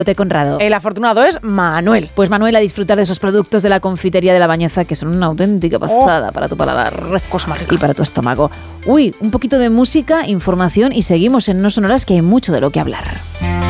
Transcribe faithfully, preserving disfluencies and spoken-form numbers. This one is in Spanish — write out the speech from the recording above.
Conrado. El afortunado es Manuel. Pues Manuel, a disfrutar de esos productos de la confitería de La Bañeza, que son una auténtica pasada oh, para tu paladar y para tu estómago. Uy, un poquito de música, información y seguimos en No Sonoras, que hay mucho de lo que hablar.